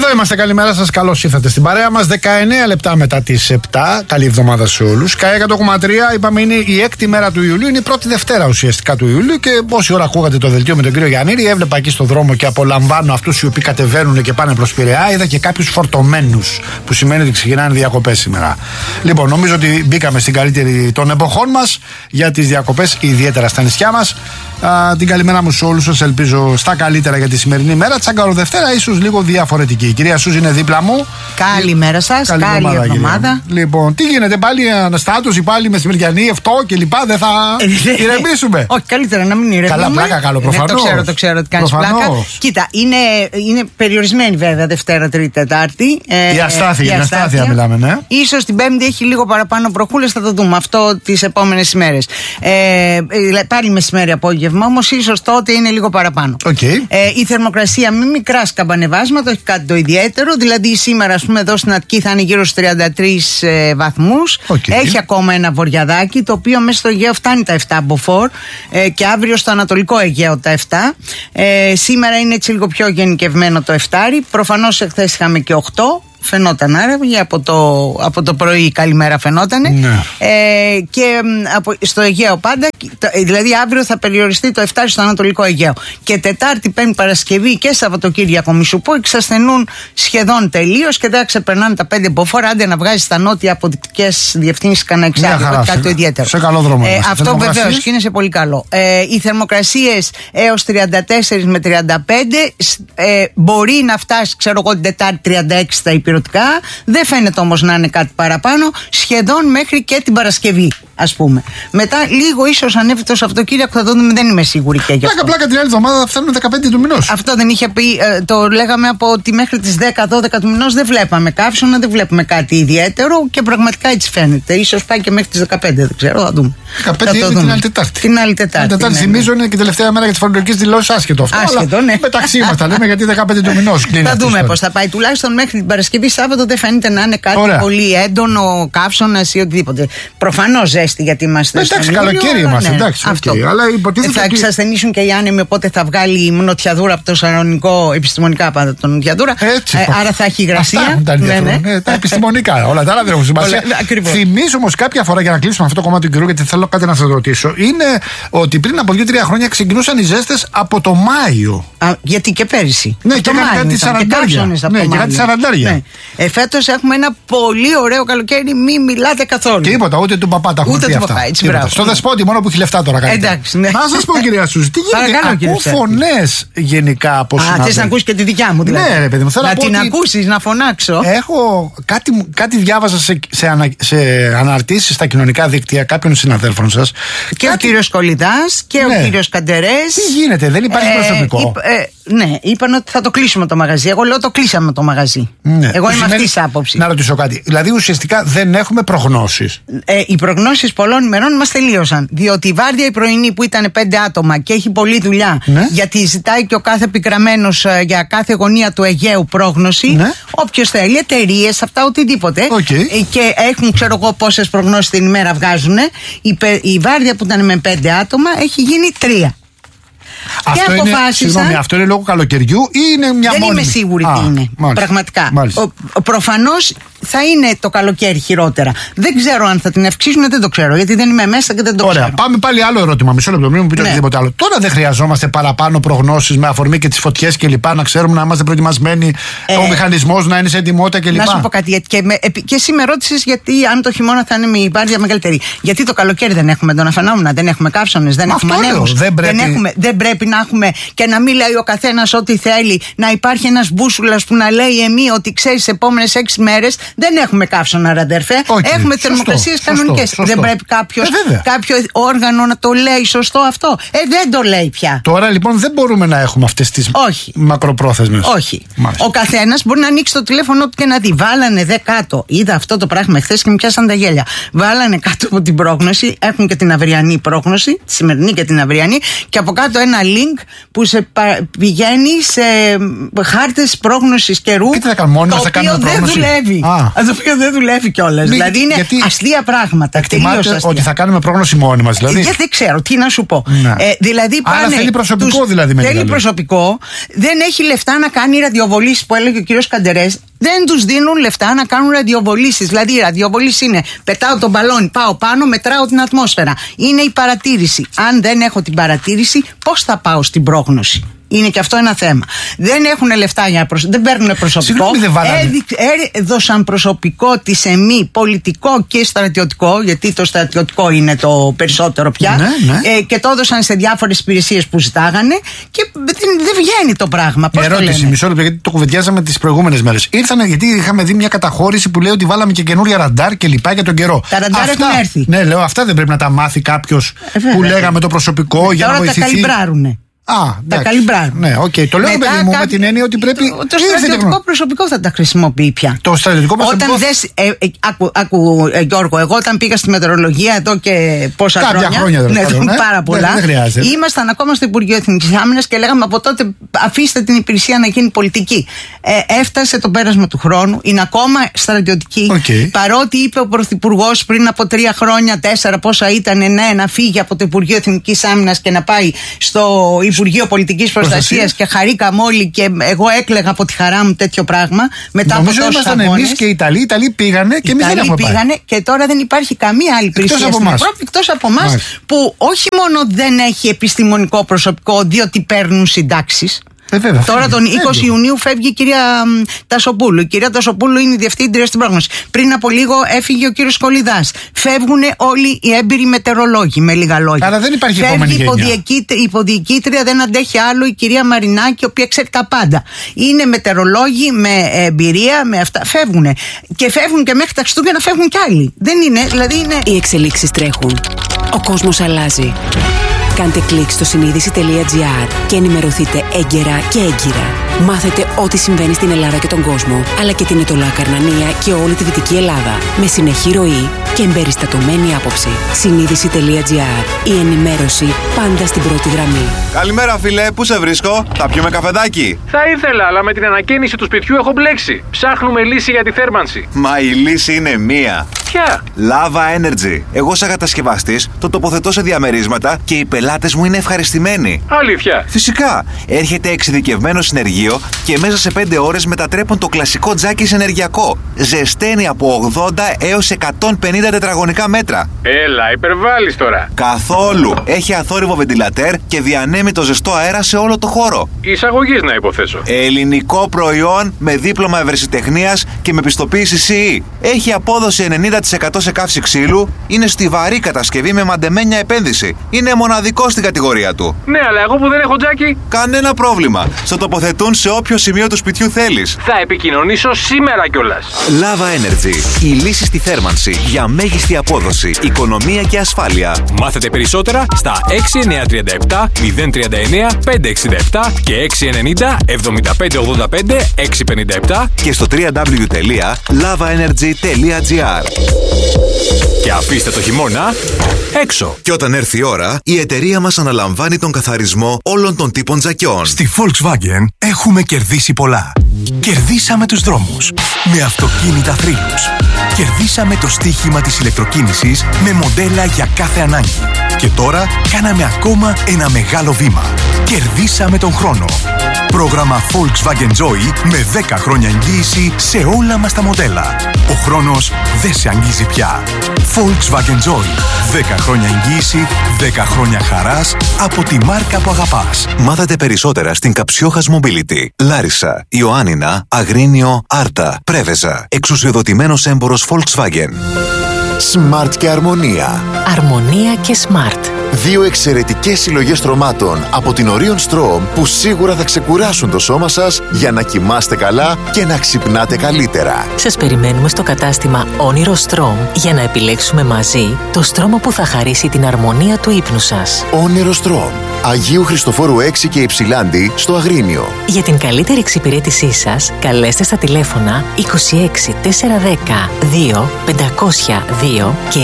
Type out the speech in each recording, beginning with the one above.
Εδώ είμαστε, καλημέρα σας, καλώς ήρθατε στην παρέα μας. 19 λεπτά μετά τις 7. Καλή εβδομάδα σε όλους. ΚΑΕ 100,3, είπαμε, είναι η 6η μέρα του Ιουλίου, είναι η πρώτη Δευτέρα ουσιαστικά του Ιουλίου. Και πόση ώρα ακούγατε το δελτίο με τον κύριο Γιαννήρη, έβλεπα εκεί στο δρόμο και απολαμβάνω αυτούς οι οποίοι κατεβαίνουν και πάνε προς Πειραιά. Είδα και κάποιους φορτωμένους, που σημαίνει ότι ξεκινάνε διακοπές σήμερα. Λοιπόν, νομίζω ότι μπήκαμε στην καλύτερη των εποχών μας για τις διακοπές, ιδιαίτερα στα νησιά μας. Την καλημέρα μου σε όλους σας, ελπίζω στα καλύτερα για τη σημερινή μέρα. Τσαγκαροδευτέρα, ίσως λίγο διαφορετική. Η κυρία Σούζη είναι δίπλα μου. Καλημέρα σας, καλή εβδομάδα. Λοιπόν, τι γίνεται πάλι, αναστάτωση πάλι μεσημεριανή, αυτό και λοιπά, δεν θα ηρεμήσουμε? Όχι, καλύτερα να μην ηρεμήσουμε. Καλά, πλάκα κάνω, προφανώς. Το ξέρω ότι κάνεις πλάκα. Κοίτα, είναι περιορισμένη βέβαια Δευτέρα, Τρίτη, Τετάρτη. Η αστάθεια μιλάμε, ναι. Ίσως την Πέμπτη έχει λίγο παραπάνω προχούλες, θα το δούμε αυτό τις επόμενες ημέρες. Πάλι μεσημέρι απόγευμα, όμως ίσως τότε είναι λίγο παραπάνω. Η θερμοκρασία με μικρά σκαμπανεβάσματα, όχι κάτι το ιδιαίτερο. Δηλαδή σήμερα, ας πούμε, εδώ στην Αττική θα είναι γύρω στους 33 βαθμούς. Έχει ακόμα ένα βοριαδάκι, το οποίο μέσα στο Αιγαίο φτάνει τα 7 μποφόρ, και αύριο στο Ανατολικό Αιγαίο τα 7. Σήμερα είναι έτσι λίγο πιο γενικευμένο το 7. Προφανώς εχθές είχαμε και 8. Φαινόταν άραβη, από το πρωί η καλημέρα φαινότανε, ναι. Και στο Αιγαίο πάντα, δηλαδή αύριο θα περιοριστεί το 7 στο Ανατολικό Αιγαίο. Και Τετάρτη, Πέμπτη, Παρασκευή και Σαββατοκύριακο, μη σου πω, εξασθενούν σχεδόν τελείως και δεν ξεπερνάνε τα 5 μποφόρ. Άντε να βγάζει τα νότια αποδεικτικές διευθύνσεις κανένα εξάρτητο, κάτι το ιδιαίτερο. Σε καλό δρόμο. Αυτό βεβαίως και είναι σε πολύ καλό. Οι θερμοκρασίες έως 34 με 35, μπορεί να φτάσει, ξέρω εγώ, την Τετάρτη 36 στα υπηρετικά. Δεν φαίνεται όμως να είναι κάτι παραπάνω, σχεδόν μέχρι και την Παρασκευή, ας πούμε. Μετά λίγο ίσως ανέβει το Σαββατοκύριακο, θα το δούμε, δεν είμαι σίγουρη και γι' αυτό. Πλάκα την άλλη εβδομάδα φτάνουμε 15 του μηνός. Αυτό δεν είχε πει, το λέγαμε από ότι μέχρι τις 10-12 του μηνός δεν βλέπαμε καύσωνα, δεν βλέπουμε κάτι ιδιαίτερο και πραγματικά έτσι φαίνεται. Ίσως πάει και μέχρι τις 15, δεν ξέρω, θα δούμε. 15 είναι την άλλη Τετάρτη. Την άλλη Τετάρτη. Ναι, θυμίζω είναι και η τελευταία μέρα για τις φορολογικές δηλώσεις, άσχετο αυτό. Άσχετο, ναι. Μεταξύ μας τα λέμε, γιατί 15 του μηνός κλείνει. Θα δούμε πώς θα πάει. Τουλάχιστον μέχρι την Παρασκευή, Σάββατο δεν φαίνεται να είναι κάτι πολύ έντονο, καύσωνας ή οτιδήποτε. Προφανώς ζέστη, γιατί είμαστε στο εντάξει, καλοκαίρι είμαστε, εντάξει. Αυτό. Αλλά θα εξασθενήσουν και οι άνεμοι, οπότε θα βγάλει η νοτιαδούρα από το Σαλονικό, επιστημονικά πάντα τον νοτιαδούρα. Άρα θα έχει υγρασία. Τα επιστημονικά, όλα τα άλλα δεν έχουν σημασία. Θυμίζω όμως κάποια φορά, για να κλείσουμε αυτό το κομμάτι του καιρού, γιατί θέλω κάτι να σας ρωτήσω, είναι ότι πριν από 2-3 χρόνια ξεκινούσαν οι ζέστες από το Μάιο. Γιατί και πέρυσι. Ναι, και κάτι 40. Φέτος έχουμε ένα πολύ ωραίο καλοκαίρι, μην μιλάτε καθόλου. Τίποτα, ούτε του παπά τα έχουμε πει αυτά. Στο Δεσπότη μόνο που έχει λεφτά τώρα κάνει. Εντάξει, ναι. Να σας πω, κυρία Σούζη, τι γίνεται? Ακούω φωνές γενικά από συνάδελφους. Θες να ακούσεις και τη δικιά μου, δηλαδή? Ναι, ρε παιδί μου, θέλω να την ακούσεις, να φωνάξω. Έχω κάτι διάβαζα σε αναρτήσεις στα κοινωνικά δίκτυα κάποιων συναδέλφων σας. Και ο κύριος Κολιδάς και ο κύριος Καντερές. Τι γίνεται, δεν υπάρχει προσωπικό? Ναι, είπαν ότι θα το κλείσουμε το μαγαζί. Εγώ λέω το κλείσαμε το μαγαζί. Ναι. Εγώ είμαι αυτής της άποψης. Να ρωτήσω κάτι. Δηλαδή ουσιαστικά δεν έχουμε προγνώσεις. Οι προγνώσεις πολλών ημερών μας τελείωσαν. Διότι η βάρδια η πρωινή που ήταν 5 άτομα και έχει πολλή δουλειά, ναι, γιατί ζητάει και ο κάθε πικραμένος για κάθε γωνία του Αιγαίου πρόγνωση. Ναι. Όποιος θέλει, εταιρείες, αυτά, οτιδήποτε. Και έχουν, ξέρω εγώ, πόσες προγνώσεις την ημέρα βγάζουν. Η βάρδια που ήταν με 5 άτομα έχει γίνει 3. Αυτό είναι, συγγνώμη, αυτό είναι λόγω καλοκαιριού ή είναι μια μόνιμη? Δεν είμαι σίγουρη τι είναι. Μάλιστα. Πραγματικά. Προφανώς θα είναι το καλοκαίρι χειρότερα. Δεν ξέρω αν θα την αυξήσουν, δεν το ξέρω, γιατί δεν είμαι μέσα και δεν το ξέρω. Ωραία, πάμε πάλι άλλο ερώτημα. Μισό λεπτό, μην μου πείτε οτιδήποτε άλλο. Τώρα δεν χρειαζόμαστε παραπάνω προγνώσεις με αφορμή και τις φωτιές κλπ. Να ξέρουμε να είμαστε προετοιμασμένοι, ο μηχανισμός να είναι σε ετοιμότητα κλπ. Να σου πω κάτι. Και εσύ με ρώτησες γιατί αν το χειμώνα θα είναι η βάρδια μεγαλύτερη. Γιατί το καλοκαίρι δεν έχουμε έντονα φαινόμενα, δεν έχουμε καύσωνες, δεν έχουμε ανέμους. Δεν πρέπει να έχουμε και να μην λέει ο καθένας ό,τι θέλει, να υπάρχει ένας μπούσουλας που να λέει ότι ξέρεις, τις επόμενες 6 μέρες δεν έχουμε καύσωνα, ραντέρφε. Έχουμε θερμοκρασίες κανονικές. Δεν πρέπει κάποιο όργανο να το λέει σωστό αυτό? Δεν το λέει πια. Τώρα λοιπόν δεν μπορούμε να έχουμε αυτές τις μακροπρόθεσμες. Όχι. Μάλιστα. Ο καθένας μπορεί να ανοίξει το τηλέφωνο του και να δει. Βάλανε κάτω. Είδα αυτό το πράγμα χθες και μου πιάσαν τα γέλια. Βάλανε κάτω από την πρόγνωση. Έχουν και την αυριανή πρόγνωση, τη σημερινή και την αυριανή. Και από κάτω ένα link που σε πηγαίνει σε χάρτες πρόγνωσης καιρού. Και τι θα κάνουμε, μόνοι μας θα κάνουμε πρόγνωση? Δεν δουλεύει. Το οποίο δεν δουλεύει κιόλας. Δηλαδή είναι αστεία πράγματα. Εκτιμάτε ότι θα κάνουμε πρόγνωση μόνοι μας, δηλαδή. Δεν ξέρω, τι να σου πω. Δηλαδή πάνε. Αλλά θέλει προσωπικό, δηλαδή. Θέλει προσωπικό. Δεν έχει λεφτά να κάνει ραδιοβολήσεις που έλεγε ο κύριος Καντερές. Δεν τους δίνουν λεφτά να κάνουν ραδιοβολήσεις. Δηλαδή, η ραδιοβολήση είναι: πετάω τον μπαλόνι, πάω πάνω, μετράω την ατμόσφαιρα. Είναι η παρατήρηση. Αν δεν έχω την παρατήρηση, πώς θα πάω στην πρόγνωση? Είναι και αυτό ένα θέμα. Δεν έχουν λεφτά για δεν παίρνουν προσωπικό. Έδωσαν προσωπικό της ΕΜΗ, πολιτικό και στρατιωτικό, γιατί το στρατιωτικό είναι το περισσότερο πια. Και το έδωσαν σε διάφορες υπηρεσίες που ζητάγανε και δεν βγαίνει το πράγμα. Πώς ερώτηση, μισό λεπτό, γιατί το κουβεντιάζαμε τις προηγούμενες μέρες. Ήρθανε γιατί είχαμε δει μια καταχώρηση που λέει ότι βάλαμε και καινούρια ραντάρ και λοιπά για τον καιρό. Τα ραντάρ έχουν έρθει. Ναι, λέω, αυτά δεν πρέπει να τα μάθει κάποιος που λέγαμε το προσωπικό για να βοηθηθεί. Τώρα τα καλυμπράρουνε. Τα καλυμπράρουν. Ναι, το λέω παιδί μου με την έννοια ότι πρέπει. Το στρατιωτικό προσωπικό θα τα χρησιμοποιεί πια. Το στρατιωτικό προσωπικό. Άκου, Γιώργο, εγώ όταν πήγα στη μετεωρολογία εδώ και πόσα χρόνια. Πάρα πολλά. Ήμασταν ακόμα στο Υπουργείο Εθνικής Άμυνας και λέγαμε από τότε αφήστε την υπηρεσία να γίνει πολιτική. Έφτασε το πέρασμα του χρόνου, είναι ακόμα στρατιωτική. Παρότι είπε ο Πρωθυπουργός πριν από 3 χρόνια, 4 πόσα ήταν, να φύγει από το Υπουργείο Εθνικής Άμυνας και να πάει στο Υπουργείο Πολιτικής Προστασίας και χαρήκαμε όλοι και εγώ έκλαιγα από τη χαρά μου τέτοιο πράγμα. Μετά από τόσους αγώνες. Νομίζω εμείς και οι Ιταλοί πήγανε και εμείς δεν έχουμε πάει. Και τώρα δεν υπάρχει καμία άλλη υπηρεσία στην Ευρώπη εκτός από εμάς που όχι μόνο δεν έχει επιστημονικό προσωπικό διότι παίρνουν συντάξεις. Τώρα τον 20 Ιουνίου φεύγει η κυρία Τασοπούλου. Η κυρία Τασοπούλου είναι η διευθύντρια στην πρόγνωση. Πριν από λίγο έφυγε ο κύριος Κολιδάς. Φεύγουν όλοι οι έμπειροι μετεωρολόγοι, με λίγα λόγια. Αλλά δεν υπάρχει επόμενη γενιά. Η υποδιοικήτρια δεν αντέχει άλλο, η κυρία Μαρινάκη, η οποία ξέρει τα πάντα. Είναι μετεωρολόγοι με εμπειρία, με αυτά. Φεύγουν. Και φεύγουν και μέχρι τα Χριστούγεννα φεύγουν κι άλλοι. Δεν είναι, δηλαδή είναι. Οι εξελίξεις τρέχουν. Ο κόσμος αλλάζει. Κάντε κλικ στο συνείδηση.gr και ενημερωθείτε έγκαιρα και έγκυρα. Μάθετε ό,τι συμβαίνει στην Ελλάδα και τον κόσμο, αλλά και την Ετωλά Καρνανία και όλη τη Δυτική Ελλάδα. Με συνεχή ροή και εμπεριστατωμένη άποψη. Συνείδηση.gr. Η ενημέρωση πάντα στην πρώτη γραμμή. Καλημέρα, φίλε, πού σε βρίσκω? Θα πιούμε καφεδάκι? Θα ήθελα, αλλά με την ανακαίνιση του σπιτιού έχω μπλέξει. Ψάχνουμε λύση για τη θέρμανση. Μα η λύση είναι μία. Ποια? Lava Energy. Εγώ, σαν κατασκευαστής, το τοποθετώ σε διαμερίσματα και οι πελάτες μου είναι ευχαριστημένοι. Αλήθεια? Φυσικά. Έρχεται εξειδικευμένο συνεργείο και μέσα σε 5 ώρες μετατρέπουν το κλασικό τζάκι σε ενεργειακό. Ζεσταίνει από 80 έως 150 τετραγωνικά μέτρα. Έλα, υπερβάλλεις τώρα. Καθόλου. Έχει αθόρυβο βεντιλατέρ και διανέμει το ζεστό αέρα σε όλο το χώρο. Εισαγωγής να υποθέσω. Ελληνικό προϊόν με δίπλωμα ευρεσιτεχνίας και με πιστοποίηση CE. Έχει απόδοση 90% σε καύση ξύλου. Είναι στιβαρή κατασκευή με μαντεμένια επένδυση. Είναι μοναδικό στην κατηγορία του. Ναι, αλλά εγώ που δεν έχω τζάκι. Κανένα πρόβλημα. Στο τοποθετούν σε όποιο σημείο του σπιτιού θέλεις. Θα επικοινωνήσω σήμερα κιόλας. Lava Energy. Η λύση στη θέρμανση για μέγιστη απόδοση, οικονομία και ασφάλεια. Μάθετε περισσότερα στα 6937 039 567 και 690 7585 657 και στο www.lavaenergy.gr. Και αφήστε το χειμώνα έξω. Και όταν έρθει η ώρα, η εταιρεία μας αναλαμβάνει τον καθαρισμό όλων των τύπων τζακιών. Στη Volkswagen έχουμε κερδίσει πολλά. Κερδίσαμε τους δρόμους με αυτοκίνητα θρύλους. Κερδίσαμε το στοίχημα της ηλεκτροκίνησης με μοντέλα για κάθε ανάγκη. Και τώρα κάναμε ακόμα ένα μεγάλο βήμα. Κερδίσαμε τον χρόνο. Πρόγραμμα Volkswagen Joy με 10 χρόνια εγγύηση σε όλα μας τα μοντέλα. Ο χρόνος δεν σε αγγίζει πια. Volkswagen Joy. 10 χρόνια εγγύηση, 10 χρόνια χαράς από τη μάρκα που αγαπάς. Μάθατε περισσότερα στην Καψιόχας Mobility. Λάρισα, Ιωάννινα, Αγρίνιο, Άρτα, Πρέβεζα. Εξουσιοδοτημένος έμπορος Volkswagen. Smart και Αρμονία. Αρμονία και Smart. 2 εξαιρετικές συλλογές στρωμάτων από την Orion Strom που σίγουρα θα ξεκουράσουν το σώμα σας για να κοιμάστε καλά και να ξυπνάτε καλύτερα. Σας περιμένουμε στο κατάστημα Όνειρο Strom για να επιλέξουμε μαζί το στρώμα που θα χαρίσει την αρμονία του ύπνου σας. Όνειρο Strom. Αγίου Χριστοφόρου 6 και Υψηλάντη στο Αγρίνιο. Για την καλύτερη εξυπηρέτησή σας, καλέστε στα τηλέφωνα 26 410 2 502 62 και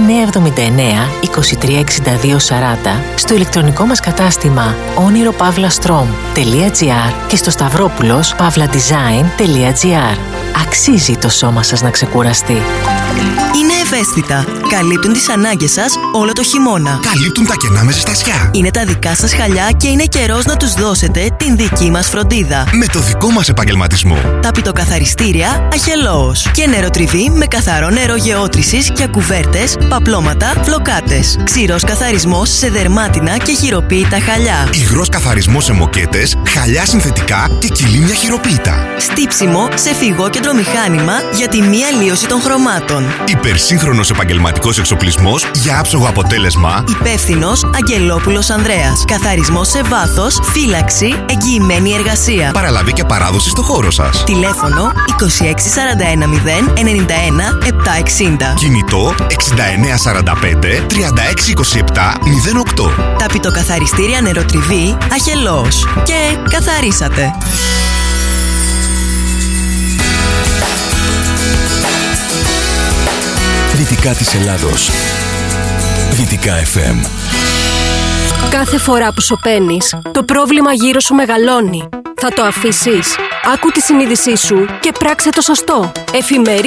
6979 2362 στο ηλεκτρονικό μας κατάστημα oniropavlastrom.gr και στο stavropoulos.pavladesign.gr. Αξίζει το σώμα σας να ξεκουραστεί. Είναι ευαίσθητα. Καλύπτουν τις ανάγκες σας όλο το χειμώνα. Καλύπτουν τα κενά με ζεστασιά. Είναι τα δικά σας χαλιά και είναι καιρός να τους δώσετε την δική μας φροντίδα. Με το δικό μας επαγγελματισμό. Ταπητοκαθαριστήρια Αχελώος. Και νεροτριβή με καθαρό νερό γεώτρησης για κουβέρτες, παπλώματα, φλοκάτες. Ξηρός καθαρισμός σε δερμάτινα και χειροποίητα χαλιά. Υγρός καθαρισμός σε μοκέτες, χαλιά συνθετικά και κυλίμια χειροποίητα. Στύψιμο σε φυγόκεντρο μηχάνημα για τη μη αλλίωση των χρωμάτων. Υπερσύγχρονος επαγγελματικός εξοπλισμός για άψογο αποτέλεσμα. Υπεύθυνος Αγγελόπουλος Ανδρέας. Καθαρισμός σε βάθος, φύλαξη, εγγυημένη εργασία. Παραλαβή και παράδοση στο χώρο σας. Τηλέφωνο 2641 091 760. Κινητό 6945 3627 08. Ταπητοκαθαριστήρια νεροτριβή Αχελώος. Και καθαρίσατε. Δυτικά της Ελλάδος. Δυτικά FM. Κάθε φορά που σωπαίνεις, το πρόβλημα γύρω σου μεγαλώνει. Θα το αφήσεις? Άκου τη συνείδησή σου και πράξε το σωστό. Εφημερίδα.